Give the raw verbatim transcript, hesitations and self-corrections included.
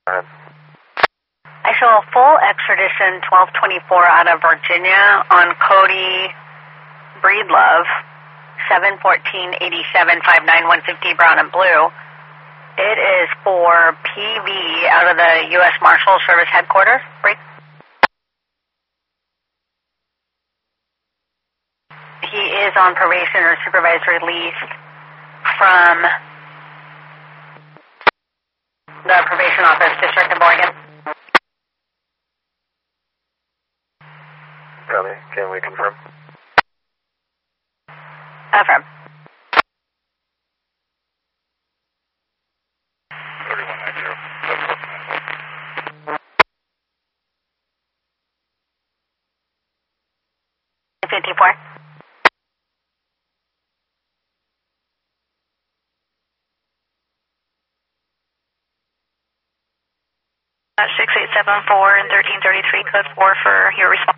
ahead. I show a full extradition twelve twenty-four out of Virginia on Cody Breedlove, seven fourteen eighty-seven five nine one fifty brown and blue. It is for P V out of the U S Marshal Service Headquarters. Break. He is on probation or supervised release from the probation office, District of Oregon. Copy. Can we confirm? Affirm. thirty-one ninety. fifty-four. six eight seven four and thirteen thirty-three, code four for your response.